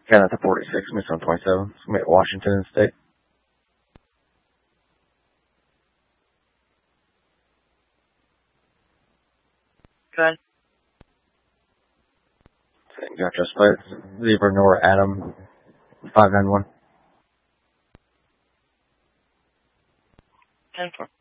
Canada 46, Mission 27, Washington State. Good. Gotcha. Split. Zebra Nor Adam 591. 10-4.